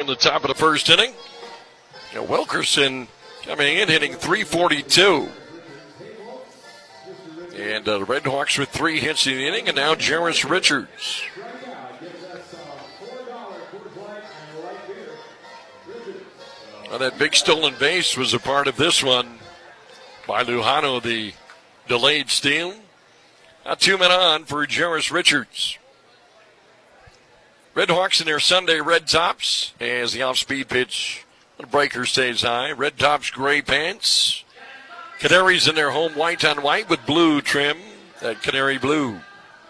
in the top of the first inning. Wilkerson coming in, hitting .342. And the Red Hawks with 3 hits in the inning, and now Jairus Richards. Well, that big stolen base was a part of this one by Lujano, the delayed steal. Now 2 men on for Jairus Richards. Red Hawks in their Sunday red tops as the off-speed pitch. The breaker stays high. Red tops, gray pants. Canaries in their home white on white with blue trim. That canary blue.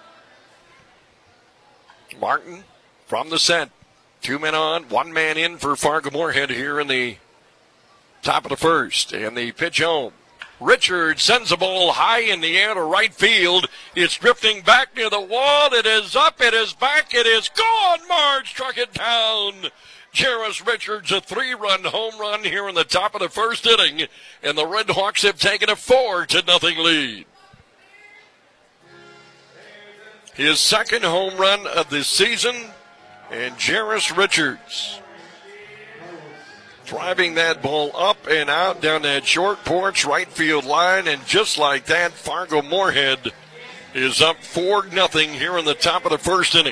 Martin from the set. 2 men on, 1 man in for Fargo-Moorhead here in the top of the first. And the pitch home. Richards sends the ball high in the air to right field. It's drifting back near the wall. It is up. It is back. It is gone. Marge struck it down. Jairus Richards, a 3-run home run here in the top of the first inning. And the Red Hawks have taken a 4-0 lead. His second home run of the season. And Jairus Richards driving that ball up and out down that short porch right field line. And just like that, Fargo-Moorhead is up 4-0 here in the top of the first inning.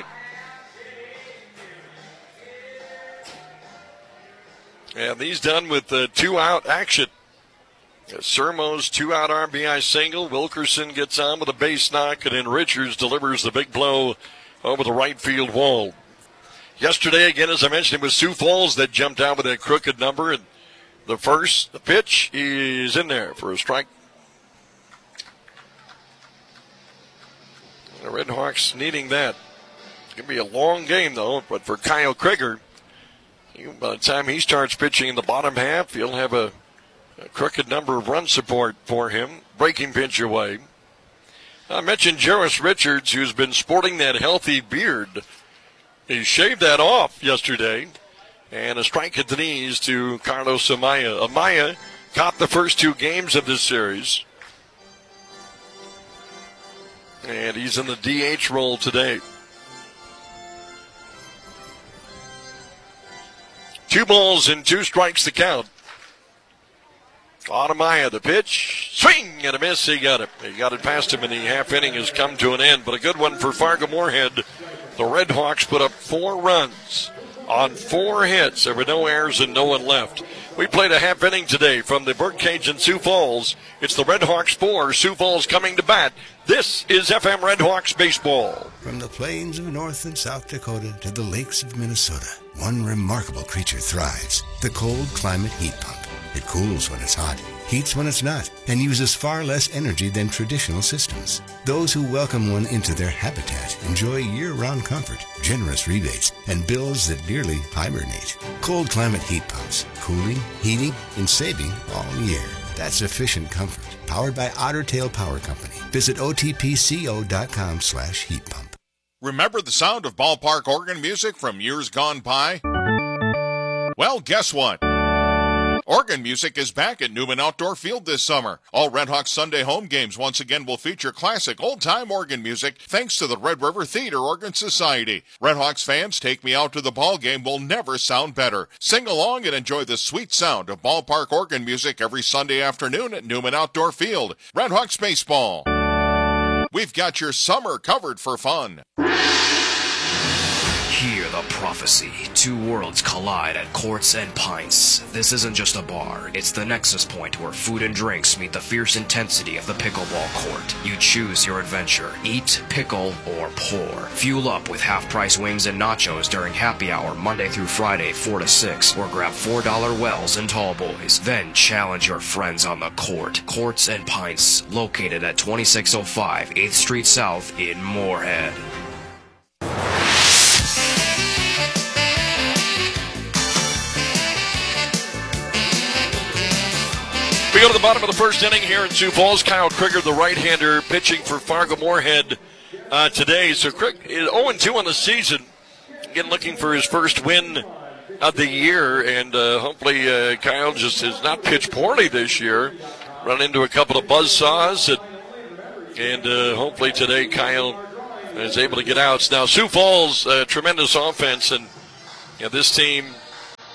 And he's done with the 2-out action. Sermo's 2-out RBI single. Wilkerson gets on with a base knock, and then Richards delivers the big blow over the right field wall. Yesterday, again, as I mentioned, it was Sioux Falls that jumped out with that crooked number. And the pitch is in there for a strike. The Red Hawks needing that. It's going to be a long game, though, but for Kyle Krieger, by the time he starts pitching in the bottom half, he'll have a crooked number of run support for him. Breaking pitch away. I mentioned Jairus Richards, who's been sporting that healthy beard. He shaved that off yesterday. And a strike at the knees to Carlos Amaya. Amaya caught the first 2 games of this series. And he's in the DH role today. 2 balls and 2 strikes to count. Amaya, the pitch. Swing and a miss. He got it. He got it past him, and the half inning has come to an end. But a good one for Fargo-Moorhead. The Red Hawks put up 4 runs on 4 hits. There were no errors and no one left. We played a half inning today from the Birdcage in Sioux Falls. It's the Red Hawks 4, Sioux Falls coming to bat. This is FM Red Hawks baseball. From the plains of North and South Dakota to the lakes of Minnesota, one remarkable creature thrives, the cold climate heat pump. It cools when it's hot, heats when it's not, and uses far less energy than traditional systems. Those who welcome one into their habitat enjoy year-round comfort, generous rebates, and bills that nearly hibernate. Cold climate heat pumps, cooling, heating, and saving all year. That's efficient comfort. Powered by Otter Tail Power Company. Visit otpco.com/heat pump. Remember the sound of ballpark organ music from years gone by? Well, guess what? Organ music is back at Newman Outdoor Field this summer. All Red Hawks Sunday home games once again will feature classic old-time organ music thanks to the Red River Theater Organ Society. Red Hawks fans, Take Me Out to the Ball Game will never sound better. Sing along and enjoy the sweet sound of ballpark organ music every Sunday afternoon at Newman Outdoor Field. Red Hawks baseball. We've got your summer covered for fun. Hear the prophecy. 2 worlds collide at Courts and Pints. This isn't just a bar. It's the nexus point where food and drinks meet the fierce intensity of the pickleball court. You choose your adventure. Eat, pickle, or pour. Fuel up with half-price wings and nachos during happy hour Monday through Friday, 4 to 6. Or grab $4 Wells and Tall Boys. Then challenge your friends on the court. Courts and Pints, located at 2605 8th Street South in Moorhead. We go to the bottom of the first inning here in Sioux Falls. Kyle Krieger, the right-hander, pitching for Fargo-Moorhead today. So Krieger is 0-2 on the season. Again, looking for his first win of the year. And hopefully Kyle just has not pitched poorly this year. Run into a couple of buzzsaws. And hopefully today Kyle is able to get outs. Now, Sioux Falls, tremendous offense. And this team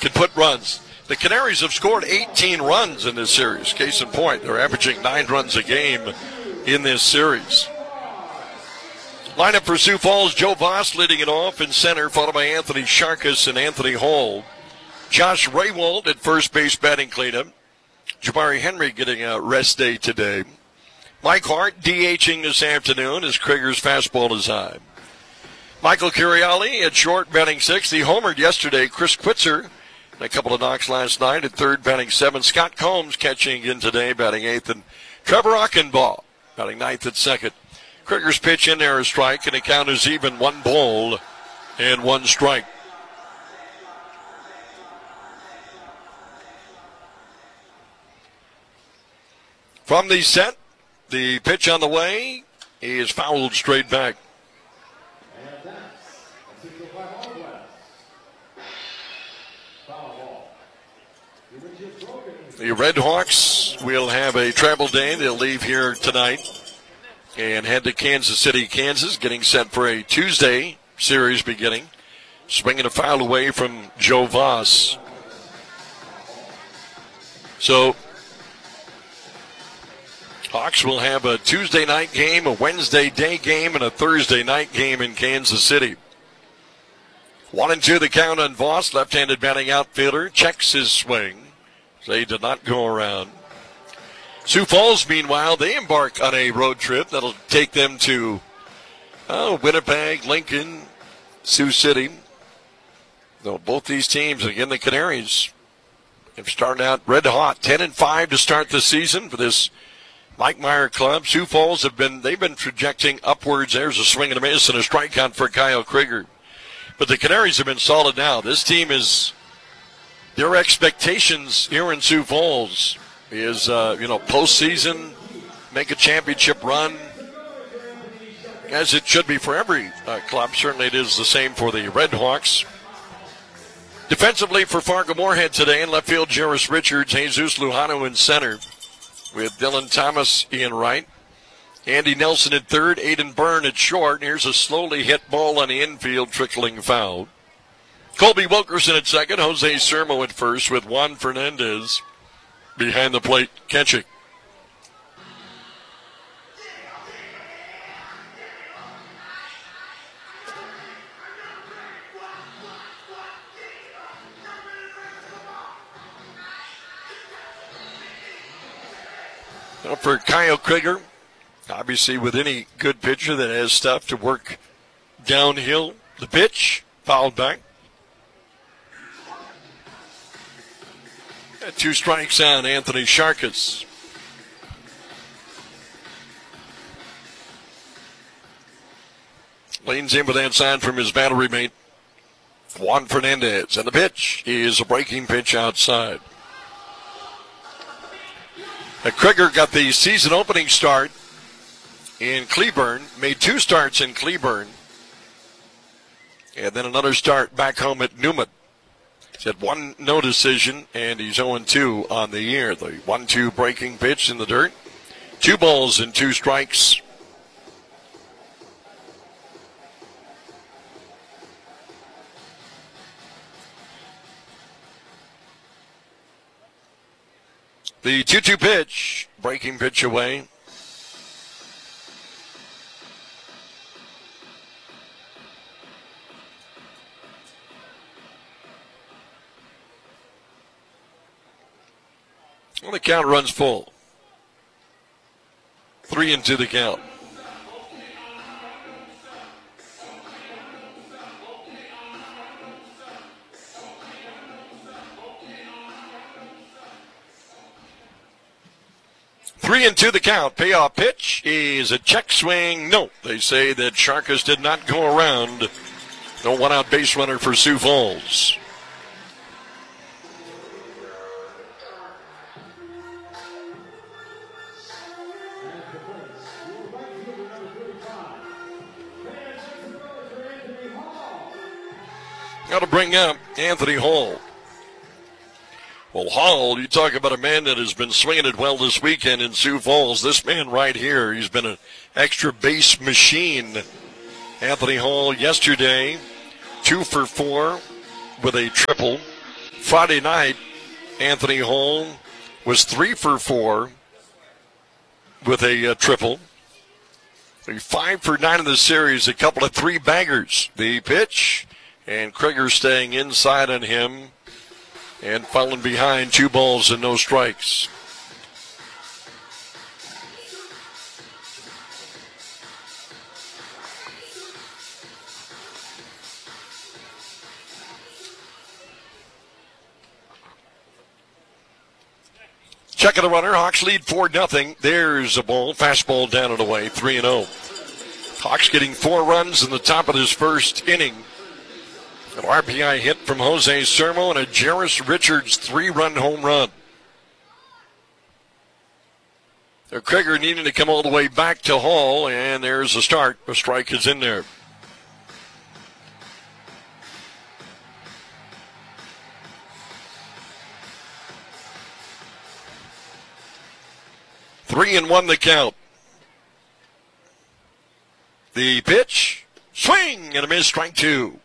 can put runs. The Canaries have scored 18 runs in this series. Case in point, they're averaging 9 runs a game in this series. Lineup for Sioux Falls, Joe Voss leading it off in center, followed by Anthony Sharkus and Anthony Hall. Josh Raywald at first base batting cleanup. Jabari Henry getting a rest day today. Mike Hart DHing this afternoon as Krieger's fastball is high. Michael Curiali at short batting 6th. He homered yesterday. Chris Quitzer and a couple of knocks last night at third batting 7th. Scott Combs catching in today batting 8th. And Trevor Ockenbaugh batting 9th at 2nd. Krieger's pitch in there, a strike, and the count is even, 1 ball and 1 strike. From the set, the pitch on the way is fouled straight back. The Red Hawks will have a travel day. They'll leave here tonight and head to Kansas City, Kansas, getting set for a Tuesday series beginning. Swinging a foul away from Joe Voss. So, Hawks will have a Tuesday night game, a Wednesday day game, and a Thursday night game in Kansas City. 1-2 the count on Voss, left-handed batting outfielder, checks his swing. They did not go around. Sioux Falls, meanwhile, they embark on a road trip that'll take them to Winnipeg, Lincoln, Sioux City. Though both these teams, again the Canaries, have started out red hot, 10-5 to start the season for this Mike Meyer club. Sioux Falls they've been trajecting upwards. There's a swing and a miss and a strikeout for Kyle Krieger. But the Canaries have been solid now. This team is, their expectations here in Sioux Falls is, postseason, make a championship run, as it should be for every club. Certainly it is the same for the Red Hawks. Defensively for Fargo-Moorhead today, in left field, Jarris Richards, Jesus Lujano in center, with Dylan Thomas in right. Andy Nelson at third, Aiden Byrne at short. Here's a slowly hit ball on the infield, trickling foul. Colby Wilkerson at second, Jose Sermo at first, with Juan Fernandez behind the plate catching. Now for Kyle Krieger, obviously with any good pitcher that has stuff to work downhill, the pitch fouled back. 2 strikes on Anthony Sharkus. Leans in with that sign from his battery mate, Juan Fernandez. And the pitch is a breaking pitch outside. Krieger got the season opening start in Cleburne, made 2 starts in Cleburne, and then another start back home at Newman. He's had 1 no decision, and he's 0-2 on the year. The 1-2 breaking pitch in the dirt. 2 balls and 2 strikes. The 2-2 pitch, breaking pitch away. Well, the count runs full. 3-2 the count. Three and two the count. Payoff pitch is a check swing. No, they say that Sharkus did not go around. No one-out base runner for Sioux Falls. Got to bring up Anthony Hall. Well, Hall, you talk about a man that has been swinging it well this weekend in Sioux Falls. This man right here, he's been an extra base machine. Anthony Hall yesterday, 2 for 4 with a triple. Friday night, Anthony Holm was 3 for 4 with a triple. 5 for 9 in the series, a couple of 3-bangers. The pitch, and Krieger staying inside on him and falling behind, 2 balls and no strikes. Checking the runner, Hawks lead 4-0. There's a ball, fastball down and away, 3-0. Hawks getting 4 runs in the top of this first inning. An RBI hit from Jose Sermo and a Jarris Richards 3-run home run. Krieger needing to come all the way back to Hall, and there's a start. A strike is in there. Three and 1 the count. The pitch, swing, and a miss, strike 2.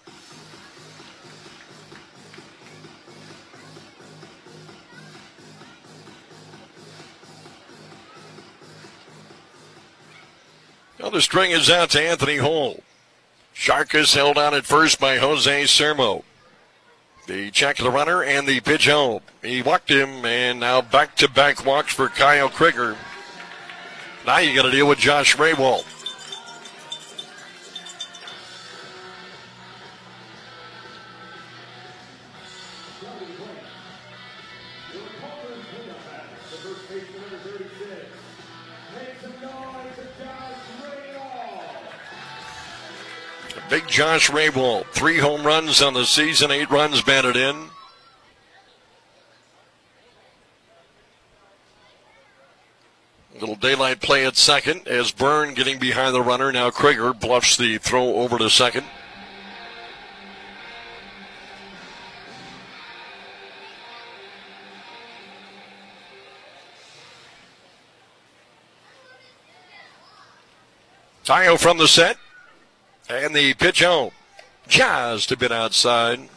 Now the string is out to Anthony Holm. Sharkus held on at first by Jose Sermo. The check to the runner and the pitch home. He walked him, and now back-to-back walks for Kyle Krieger. Now you got to deal with Josh Raywald. Big Josh Raywald, 3 home runs on the season, 8 runs batted in. Little daylight play at second as Byrne getting behind the runner. Now Krieger bluffs the throw over to second. Tayo from the set. And the pitch home. Just a bit outside.